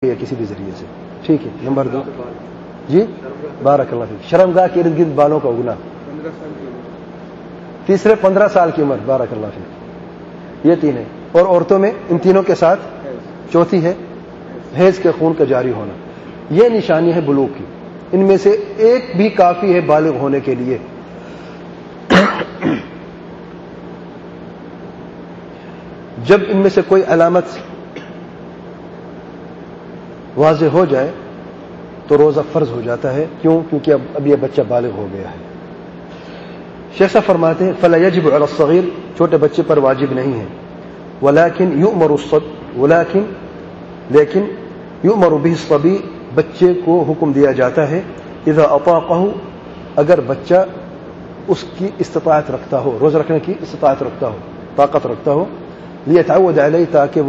یا کسی بھی ذریعے سے. ٹھیک ہے. نمبر 2 جی بارک اللہ فیک, شرمگاہ کے ارد گرد بالوں کا اگنا. تیسرے 15 سال کی عمر. بارک اللہ فیک. یہ 3 ہے. اور عورتوں میں ان تینوں کے ساتھ چوتھی ہے حیض کے خون کا جاری ہونا. یہ نشانی ہے بلوغ کی. ان میں سے ایک بھی کافی ہے بالغ ہونے کے لیے. جب ان میں سے کوئی علامت واضح ہو جائے تو روزہ فرض ہو جاتا ہے. کیوں؟ کیونکہ اب یہ بچہ بالغ ہو گیا ہے. شیخ صاحب فرماتے ہیں فلا یجب علی الصغیر, چھوٹے بچے پر واجب نہیں ہے. لیکن یؤمر به الصبی, بچے کو حکم دیا جاتا ہے اذا اطاقہ, اگر بچہ اس کی استطاعت رکھتا ہو, روزہ رکھنے کی استطاعت رکھتا ہو, طاقت رکھتا ہو, لیتعود علیہ,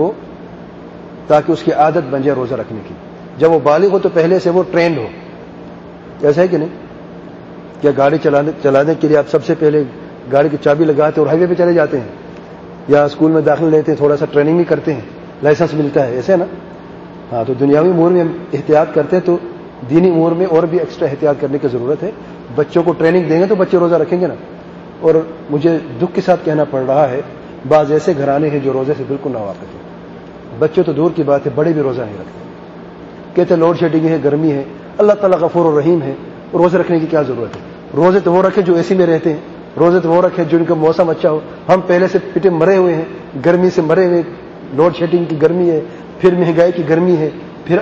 تاکہ اس کی عادت بن جائے روزہ رکھنے کی. جب وہ بالغ ہو تو پہلے سے وہ ٹرینڈ ہو. ایسا ہے کہ نہیں؟ کیا گاڑی چلانے کے لیے آپ سب سے پہلے گاڑی کی چابی لگاتے اور ہائی وے پہ چلے جاتے ہیں, یا اسکول میں داخل لیتے ہیں, تھوڑا سا ٹریننگ بھی کرتے ہیں, لائسنس ملتا ہے, ایسے نا؟ ہاں, تو دنیاوی امور میں ہم احتیاط کرتے ہیں, تو دینی امور میں اور بھی ایکسٹرا احتیاط کرنے کی ضرورت ہے. بچوں کو ٹریننگ دیں گے تو بچے روزہ رکھیں گے نا. اور مجھے دکھ کے ساتھ کہنا پڑ رہا ہے, بعض ایسے گھرانے ہیں جو روزے سے بالکل ناواقف ہیں. بچے تو دور کی بات ہے, بڑے بھی روزہ نہیں رکھتے. کہتے لوڈ شیڈنگ ہے, گرمی ہے, اللہ تعالیٰ غفور الرحیم ہے, روزے رکھنے کی کیا ضرورت ہے؟ روزے تو وہ رکھے جو اے سی میں رہتے ہیں, روزے تو وہ رکھے جن کا موسم اچھا ہو. ہم پہلے سے پٹے مرے ہوئے ہیں, گرمی سے مرے ہوئے, لوڈ شیڈنگ کی گرمی ہے, پھر مہنگائی کی گرمی ہے, پھر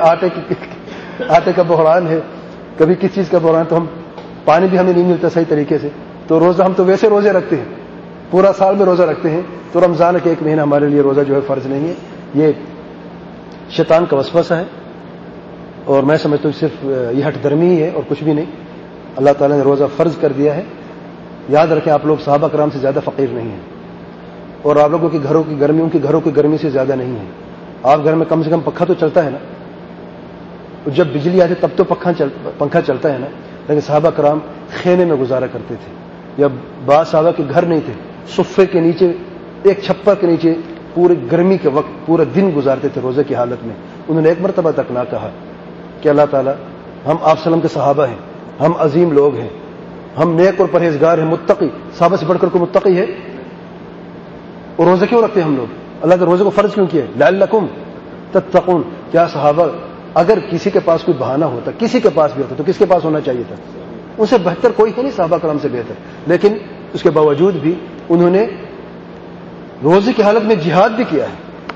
آٹے کا بحران ہے, کبھی کس چیز کا بحران, تو ہم پانی بھی ہمیں نہیں ملتا صحیح طریقے سے. تو روزہ ہم تو ویسے روزے رکھتے ہیں, پورا سال میں روزہ رکھتے ہیں, تو رمضان کے 1 مہینہ ہمارے لیے روزہ جو ہے فرض نہیں ہے. یہ شیطان کا وسوسہ ہے, اور میں سمجھتا ہوں صرف یہ ہٹ درمی ہی ہے اور کچھ بھی نہیں. اللہ تعالیٰ نے روزہ فرض کر دیا ہے. یاد رکھیں, آپ لوگ صحابہ کرام سے زیادہ فقیر نہیں ہیں, اور آپ لوگوں کے گھروں کی گرمی ان کے گھروں کی گرمی سے زیادہ نہیں ہے. آپ گھر میں کم سے کم پنکھا تو چلتا ہے نا, جب بجلی آتی تب تو پنکھا چلتا ہے نا. لیکن صحابہ کرام خیمے میں گزارا کرتے تھے, یا بعض صحابہ کے گھر نہیں تھے, صفے کے نیچے, ایک چھپر کے نیچے پورے گرمی کے وقت پورا دن گزارتے تھے روزے کی حالت میں. انہوں نے ایک مرتبہ تک نہ کہا کہ اللہ تعالیٰ, ہم آپ سلم کے صحابہ ہیں, ہم عظیم لوگ ہیں, ہم نیک اور پرہیزگار ہیں, متقی, صحابہ سے بڑھ کر کوئی متقی ہے؟ اور روزے کیوں رکھتے ہیں ہم لوگ؟ اللہ کے روزے کو فرض کیوں کیا ہے؟ لعلکم تتقون. کیا صحابہ, اگر کسی کے پاس کوئی بہانہ ہوتا, کسی کے پاس بھی ہوتا, تو کس کے پاس ہونا چاہیے تھا؟ ان سے بہتر کوئی ہے نہیں, صحابہ کرام سے بہتر. لیکن اس کے باوجود بھی انہوں نے روزے کی حالت میں جہاد بھی کیا ہے.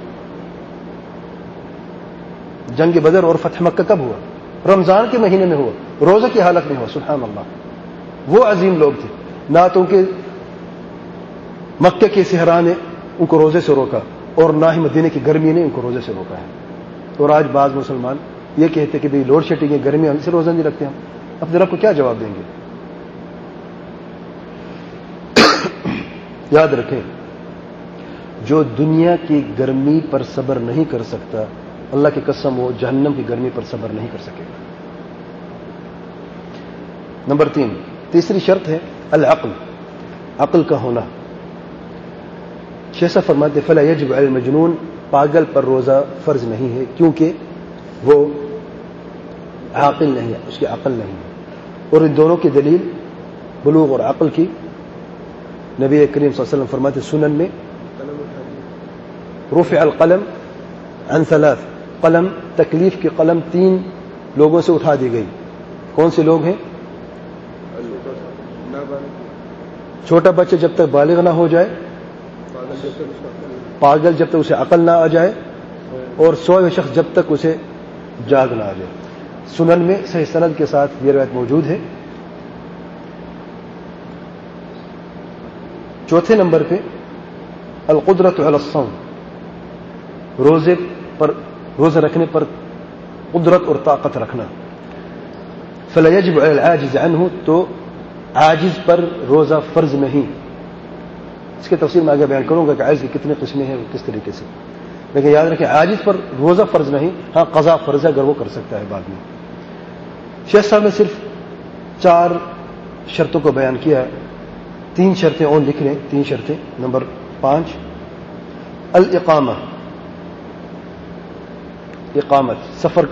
جنگ بدر اور فتح مکہ کب ہوا؟ رمضان کے مہینے میں ہوا, روزے کی حالت میں ہوا. سبحان اللہ, وہ عظیم لوگ تھے. نہ تو ان کے مکے کی صحرا نے ان کو روزے سے روکا, اور نہ ہی مدینے کی گرمی نے ان کو روزے سے روکا ہے. اور آج بعض مسلمان یہ کہتے کہ بھئی لوڈ شیڈنگ ہے, گرمی, ہم سے روزہ نہیں رکھتے. ہم اپنے رب کو کیا جواب دیں گے؟ یاد رکھیں, جو دنیا کی گرمی پر صبر نہیں کر سکتا, اللہ کی قسم وہ جہنم کی گرمی پر صبر نہیں کر سکے گا. نمبر 3, تیسری شرط ہے العقل, عقل کا ہونا. شیخ فرماتے فلا یجب علی المجنون, پاگل پر روزہ فرض نہیں ہے, کیونکہ وہ عاقل نہیں ہے, اس کی عقل نہیں ہے. اور ان دونوں کی دلیل بلوغ اور عقل کی نبی کریم صلی اللہ علیہ وسلم فرماتے سنن میں رفع القلم عن 3, قلم, تکلیف کی قلم 3 لوگوں سے اٹھا دی گئی. کون سے لوگ ہیں؟ چھوٹا بچہ جب تک بالغ نہ ہو جائے, پاگل جب تک اسے عقل نہ آ جائے, اور سوئے شخص جب تک اسے جاگ نہ آ جائے. سنن میں صحیح سند کے ساتھ یہ روایت موجود ہے. چوتھے نمبر پہ القدرت علی الصوم, روزہ رکھنے پر قدرت اور طاقت رکھنا. فلا یجب علی العاجز عنہ, تو عاجز پر روزہ فرض نہیں. اس کی تفصیل میں آگے بیان کروں گا کہ عاجز کی کتنے قسمیں ہیں اور کس طریقے سے. لیکن یاد رکھیں, عاجز پر روزہ فرض نہیں, ہاں قضا فرض ہے اگر وہ کر سکتا ہے بعد میں. شیخ صاحب نے صرف 4 شرطوں کو بیان کیا. 3 شرطیں اور لکھ لیں, 3 شرطیں. نمبر 5 الاقامہ, اقامت, سفر